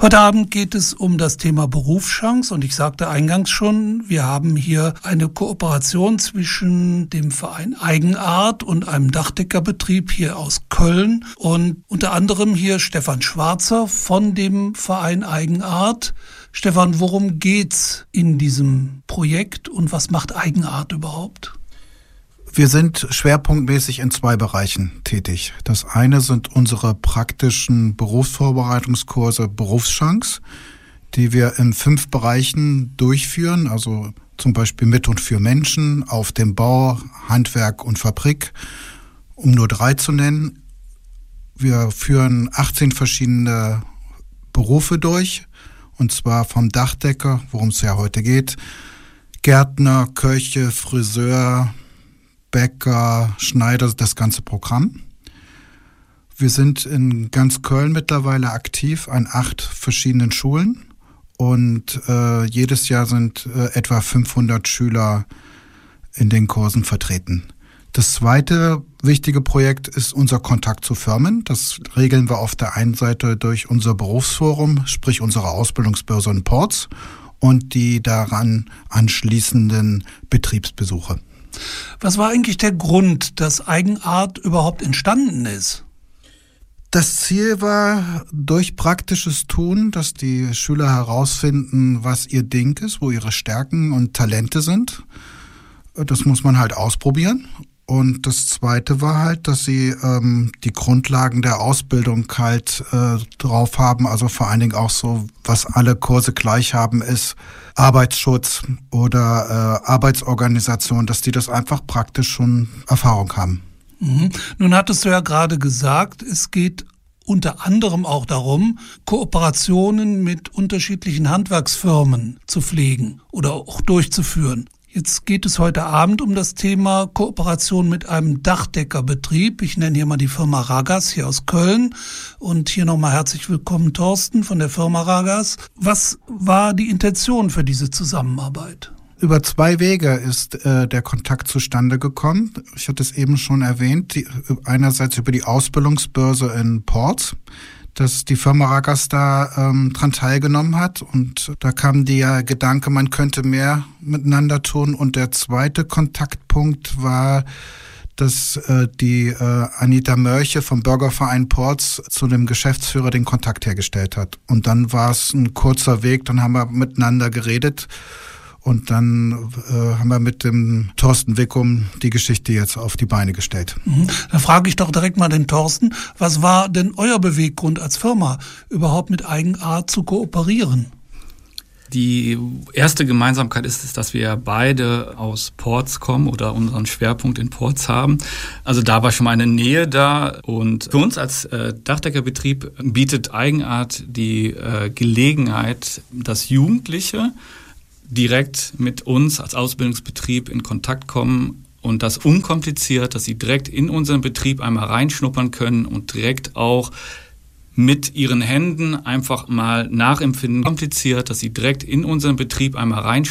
Heute Abend geht es um das Thema Berufschance und ich sagte eingangs schon, wir haben hier eine Kooperation zwischen dem Verein Eigenart und einem Dachdeckerbetrieb hier aus Köln und unter anderem hier Stefan Schwarzer von dem Verein Eigenart. Stefan, worum geht's in diesem Projekt und was macht Eigenart überhaupt? Wir sind schwerpunktmäßig in 2 Bereichen tätig. Das eine sind unsere praktischen Berufsvorbereitungskurse Berufschance, die wir in 5 Bereichen durchführen, also zum Beispiel mit und für Menschen, auf dem Bau, Handwerk und Fabrik, um nur 3 zu nennen. Wir führen 18 verschiedene Berufe durch, und zwar vom Dachdecker, worum es ja heute geht, Gärtner, Köche, Friseur, Bäcker, Schneider, das ganze Programm. Wir sind in ganz Köln mittlerweile aktiv an 8 verschiedenen Schulen und jedes Jahr sind etwa 500 Schüler in den Kursen vertreten. Das zweite wichtige Projekt ist unser Kontakt zu Firmen. Das regeln wir auf der einen Seite durch unser Berufsforum, sprich unsere Ausbildungsbörse in Porz und die daran anschließenden Betriebsbesuche. Was war eigentlich der Grund, dass Eigenart überhaupt entstanden ist? Das Ziel war, durch praktisches Tun, dass die Schüler herausfinden, was ihr Ding ist, wo ihre Stärken und Talente sind. Das muss man halt ausprobieren. Und das Zweite war halt, dass sie die Grundlagen der Ausbildung halt drauf haben. Also vor allen Dingen auch so, was alle Kurse gleich haben, ist Arbeitsschutz oder Arbeitsorganisation, dass die das einfach praktisch schon Erfahrung haben. Mhm. Nun hattest du ja gerade gesagt, es geht unter anderem auch darum, Kooperationen mit unterschiedlichen Handwerksfirmen zu pflegen oder auch durchzuführen. Jetzt geht es heute Abend um das Thema Kooperation mit einem Dachdeckerbetrieb. Ich nenne hier mal die Firma Ragas hier aus Köln. Und hier nochmal herzlich willkommen, Thorsten von der Firma Ragas. Was war die Intention für diese Zusammenarbeit? Über 2 Wege ist der Kontakt zustande gekommen. Ich hatte es eben schon erwähnt, einerseits über die Ausbildungsbörse in Porz, dass die Firma Ragas da dran teilgenommen hat. Und da kam der Gedanke, man könnte mehr miteinander tun. Und der zweite Kontaktpunkt war, dass die Anita Mörche vom Bürgerverein Porz zu dem Geschäftsführer den Kontakt hergestellt hat. Und dann war es ein kurzer Weg, dann haben wir miteinander geredet. Und dann haben wir mit dem Thorsten Wickum die Geschichte jetzt auf die Beine gestellt. Da frage ich doch direkt mal den Thorsten, was war denn euer Beweggrund als Firma, überhaupt mit Eigenart zu kooperieren? Die erste Gemeinsamkeit ist es, dass wir beide aus Porz kommen oder unseren Schwerpunkt in Porz haben. Also da war schon mal eine Nähe da. Und für uns als Dachdeckerbetrieb bietet Eigenart die Gelegenheit, dass Jugendliche direkt mit uns als Ausbildungsbetrieb in Kontakt kommen und das unkompliziert, dass sie direkt in unseren Betrieb einmal reinschnuppern können und direkt auch mit ihren Händen einfach mal nachempfinden. Kompliziert, dass sie direkt in unseren Betrieb einmal reinschnuppern